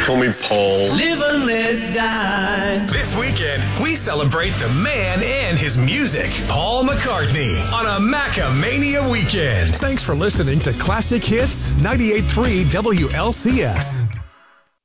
Call me Paul. Live and let die. This weekend, we celebrate the man and his music. Paul McCartney on a Macamania weekend. Thanks for listening to Classic Hits 98.3 WLCS.